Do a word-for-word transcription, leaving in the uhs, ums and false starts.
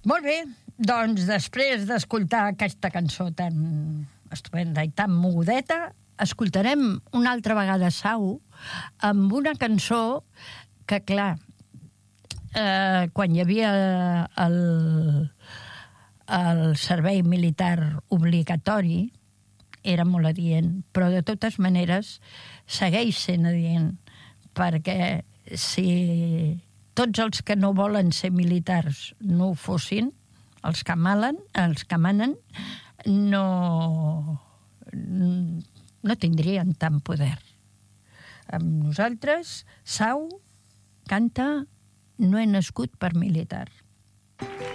Molt bé, doncs després d'escoltar aquesta cançó tan estupenda i tan mogudeta, escoltarem una altra vegada Sau amb una cançó que, clar, eh, quan hi havia el, el servei militar obligatori era molt adient, però de totes maneres segueix sent adient, perquè si tots els que no volen ser militars no ho fossin, els que malen, els que manen, no, no tindrien tant poder. Amb nosaltres, Sau canta No he nascut per militar.